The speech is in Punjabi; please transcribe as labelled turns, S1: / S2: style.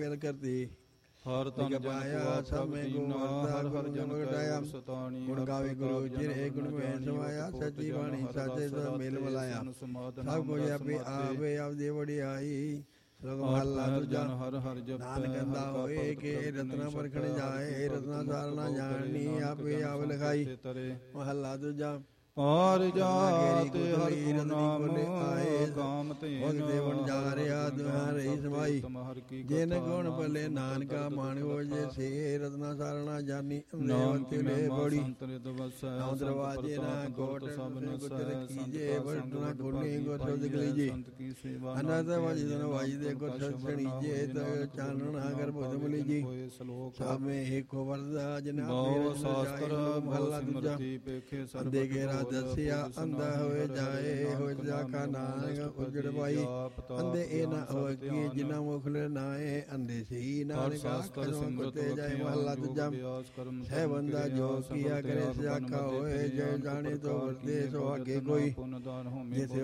S1: ਮਿਲ ਕਰਤੀ
S2: ਹਰ ਤਨ ਜਨ
S1: ਪਾਇਆ ਸਭ ਮੈਂ ਗੋਵਰਦਾ ਗੁਰੂ ਜਨ ਗਟਾਇਆ ਗੁਣ ਗਾਵੇ ਗੁਰੂ ਜਿਨੇ ਗੁਣ ਮੈਂ ਸਮਾਇਆ ਸੱਚੀ ਬਾਣੀ ਸਾਚੇ ਸਭ ਮਿਲ ਮਲਾਇਆ ਸਭ ਕੁਝ ਆਪੇ ਆਵੇ ਆਪਦੇ ਵਡਿਆਈ ਸਲੋਕ ਮਹਲਾ ਦੂਜਾ
S2: ਹਰ ਹਰ ਜਪ
S1: ਨਾਨਕ ਕਹਿੰਦਾ ਹੋਏ ਕਿ ਰਤਨਾ ਪਰਖਣ ਜਾਏ ਰਤਨਾ ਸਾਰਨਾ ਜਾਣੀ ਆਪੇ ਆਪ ਲਖਾਈ ਮਹਲਾ ਦੂਜਾ
S2: ਪਾਰ ਜਾਤ ਹਰ ਕੋ ਨਾਮ ਆਏ ਕਾਮ ਤੇ
S1: ਦੇਵਨ ਜਾ ਰਿਹਾ ਦੁਹਾਰੇ ਸਮਾਈ ਜਿਨ ਗੁਣ ਭਲੇ ਨਾਨਕਾ ਮਾਣਿਓ ਜੇ ਸੇ ਰਤਨਾ ਸਾਰਣਾ ਜਾਨੀ ਅੰਦੇ ਲੈ ਬੜੀ ਨਾਮ ਦਰਵਾਜੇ ਨਾ ਕੋਟ ਸਭਨ ਗੁਰ ਕੀਜੇ ਵਰਤਨਾ ਗੁਨੇ ਗੁਰ ਸ਼ਬਦ ਕਲੀਜੇ ਅਨੰਦ ਵਜਨ ਵਜਦੇ ਗੁਰ ਸ਼ਬਦ ਸੁਣੀਜੇ ਚਾਨਣ ਅਗਰ ਬੁਧ ਮਿਲੀਜੀ ਸਾਮੇ ਏਕੋ ਵਰਦਾ ਜਨਾ ਸ਼ਾਸਤਰ ਮਹਲਾ ਦੂਜਾ ਅੰਦੇ ਘੇਰਾ ਦਸਿਆ ਅੰਧਾ ਹੋਏ ਜਾਏ ਹੋ ਜਾ ਕਾ ਨਾਨਕ ਉਜੜ ਪਾਈ ਅੰਦੇ ਇਹ ਨਾ ਹੋਏ ਕਿ ਜਿਨਾ ਮੁਖਲੇ ਨਾਏ ਅੰਦੇ ਸੀ ਨਾਨਕਾ ਕਦੋਂ ਕੁੱਤੇ ਜਾਏ ਮਹਲਾ ਦੂਜਾ ਹੈ ਬੰਦਾ ਜੋ ਕੀਆ ਕਰੇ ਸਿਆਕਾ ਹੋਏ ਜੇ ਜਾਣੇ ਤੋ ਵਰਤੇ ਸੋ ਅੱਗੇ ਕੋਈ ਜਿਸੇ